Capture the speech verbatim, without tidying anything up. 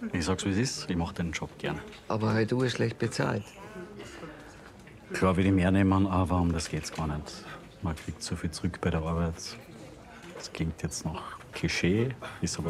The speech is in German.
Ich sag's, wie es ist. Ich mache den Job gern. Aber halt du schlecht bezahlt. Klar will ich mehr nehmen, aber um das geht's gar nicht. Man kriegt so viel zurück bei der Arbeit. Das klingt jetzt nach Klischee, ist aber